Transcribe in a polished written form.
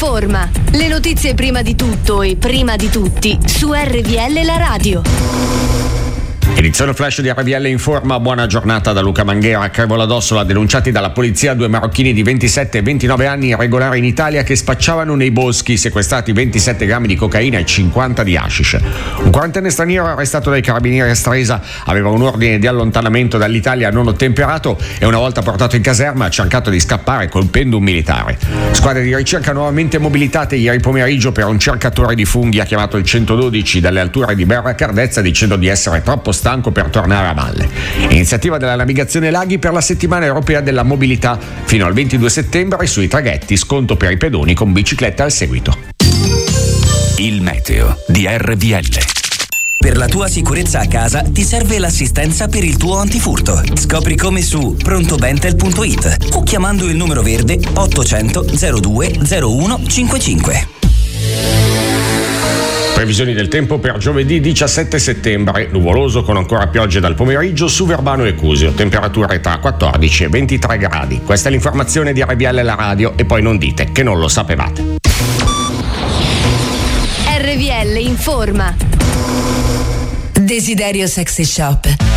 informa. Le notizie prima di tutto e prima di tutti su RVL La Radio. Edizione flash di RVL Informa, buona giornata da Luca Manghera. A Crevola d'Ossola, denunciati dalla polizia 2 marocchini di 27 e 29 anni irregolari in Italia che spacciavano nei boschi, sequestrati 27 grammi di cocaina e 50 di hashish. Un quarantenne straniero arrestato dai carabinieri a Stresa aveva un ordine di allontanamento dall'Italia non ottemperato e una volta portato in caserma ha cercato di scappare colpendo un militare. Squadre di ricerca nuovamente mobilitate ieri pomeriggio per un cercatore di funghi ha chiamato il 112 dalle alture di Berra Cardezza dicendo di essere troppo stanco per tornare a valle. Iniziativa della Navigazione Laghi per la settimana europea della mobilità fino al 22 settembre sui traghetti, sconto per i pedoni con bicicletta al seguito. Il meteo di RVL. Per la tua sicurezza a casa ti serve l'assistenza per il tuo antifurto. Scopri come su prontobentel.it o chiamando il numero verde 800 02 01 55. Previsioni del tempo per giovedì 17 settembre, nuvoloso con ancora piogge dal pomeriggio su Verbano e Cusio, temperature tra 14 e 23 gradi. Questa è l'informazione di RVL La Radio e poi non dite che non lo sapevate. RVL Informa. Desiderio Sexy Shop.